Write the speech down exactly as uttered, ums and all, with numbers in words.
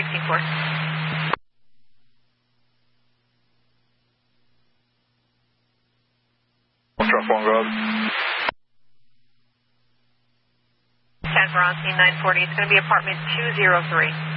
sixteen four. Ultra phone road. ten for on scene nine forty. It's going to be apartment two zero three.